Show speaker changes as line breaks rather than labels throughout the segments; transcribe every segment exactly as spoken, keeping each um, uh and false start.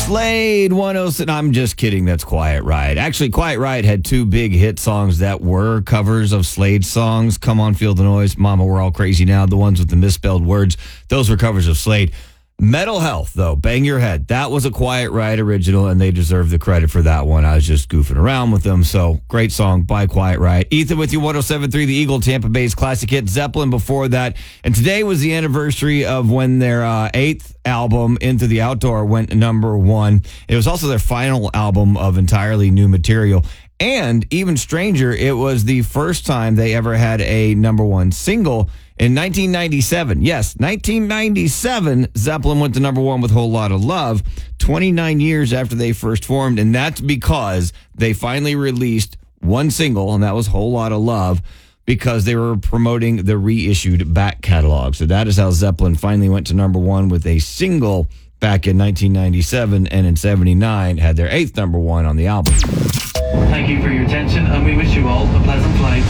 Slade one oh six. I'm just kidding. That's Quiet Riot. Actually, Quiet Riot had two big hit songs that were covers of Slade songs. Come On, Feel the Noise. Mama, We're All Crazy Now. The ones with the misspelled words. Those were covers of Slade. Mental Health, though. Bang Your Head. That was a Quiet Riot original, and they deserve the credit for that one. I was just goofing around with them. So, great song by Quiet Riot. Ethan with you, one oh seven point three, The Eagle, Tampa Bay's classic hit. Zeppelin before that. And today was the anniversary of when their uh, eighth album, Into the Outdoor, went number one. It was also their final album of entirely new material. And even stranger, it was the first time they ever had a number one single in nineteen ninety-seven. Yes, nineteen ninety-seven, Zeppelin went to number one with Whole Lotta Love, twenty-nine years after they first formed, and that's because they finally released one single, and that was Whole Lotta Love, because they were promoting the reissued back catalog. So that is how Zeppelin finally went to number one with a single back in nineteen ninety-seven, and in seventy-nine had their eighth number one on the album.
Thank you for your attention, and we wish you all a pleasant flight.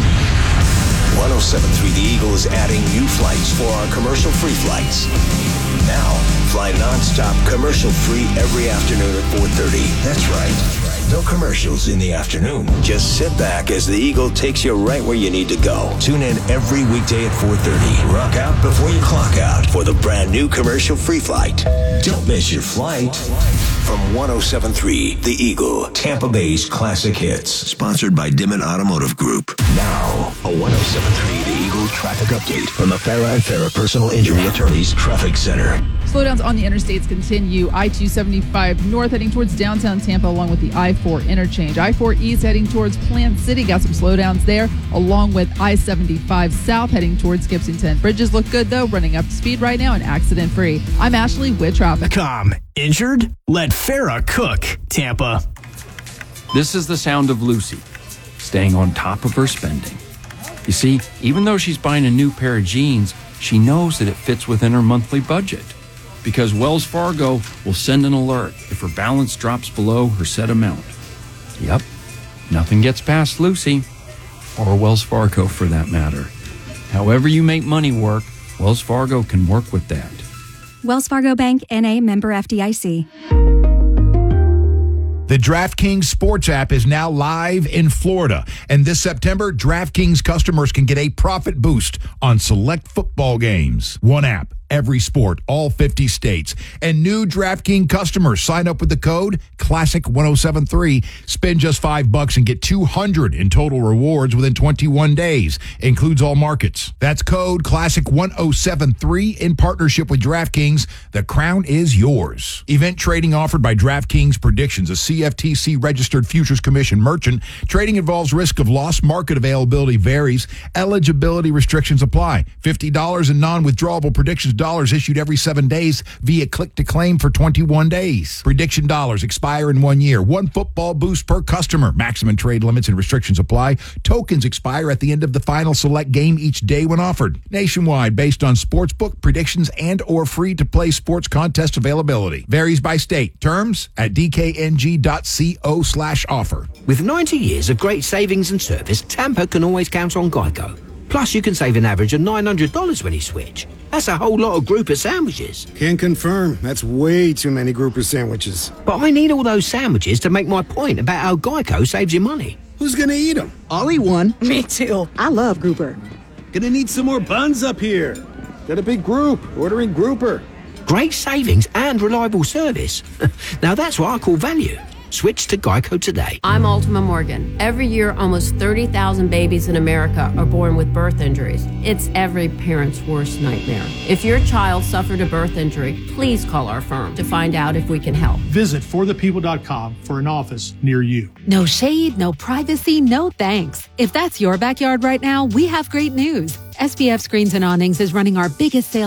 one oh seven point three The Eagle is adding new flights for our commercial-free flights. Now, fly nonstop commercial-free every afternoon at four thirty. That's right. No commercials in the afternoon. Just sit back as the Eagle takes you right where you need to go. Tune in every weekday at four thirty. Rock out before you clock out for the brand new commercial-free flight. Don't miss your flight. From one oh seven point three The Eagle, Tampa Bay's classic hits. Sponsored by Dimmitt Automotive Group. Now, a one oh seven point three The Eagle traffic update from the Farah and Farah Personal Injury Attorneys Traffic Center.
Slowdowns on the interstates continue. I two seventy-five north heading towards downtown Tampa along with the I four interchange. I four east heading towards Plant City. Got some slowdowns there along with I seventy-five south heading towards Gibsonton. Bridges look good though, running up to speed right now and accident free. I'm Ashley with traffic.
Com. Injured? Let Farah cook, Tampa.
This is the sound of Lucy, staying on top of her spending. You see, even though she's buying a new pair of jeans, she knows that it fits within her monthly budget. Because Wells Fargo will send an alert if her balance drops below her set amount. Yep, nothing gets past Lucy, or Wells Fargo for that matter. However you make money work, Wells Fargo can work with that.
Wells Fargo Bank, N A, member F D I C.
The DraftKings Sports app is now live in Florida. And this September, DraftKings customers can get a profit boost on select football games. One app, every sport, all fifty states. And new DraftKings customers sign up with the code Classic one oh seven three. Spend just five bucks and get two hundred in total rewards within twenty-one days. Includes all markets. That's code Classic one oh seven three in partnership with DraftKings. The crown is yours. Event trading offered by DraftKings Predictions, a C F T C registered Futures Commission merchant. Trading involves risk of loss. Market availability varies. Eligibility restrictions apply. fifty dollars in non-withdrawable predictions dollars issued every seven days via click to claim for twenty-one days. Prediction dollars expire in one year. One football boost per customer. Maximum trade limits and restrictions apply. Tokens expire at the end of the final select game each day when offered. Nationwide, based on sportsbook predictions and or free-to-play sports contest availability. Varies by state. Terms at d k n g dot co slash offer.
With ninety years of great savings and service, Tampa can always count on Geico. Plus, you can save an average of nine hundred dollars when you switch. That's a whole lot of grouper sandwiches.
Can confirm. That's way too many grouper sandwiches.
But I need all those sandwiches to make my point about how Geico saves you money.
Who's gonna eat them?
I'll eat one. Me too. I love grouper.
Gonna need some more buns up here. Got a big group ordering grouper.
Great savings and reliable service. Now that's what I call value. Switch to Geico today.
I'm Ultima Morgan. Every year, almost thirty thousand babies in America are born with birth injuries. It's every parent's worst nightmare. If your child suffered a birth injury, please call our firm to find out if we can help.
Visit for the people dot com for an office near you.
No shade, no privacy, no thanks. If that's your backyard right now, we have great news. S P F Screens and Awnings is running our biggest sale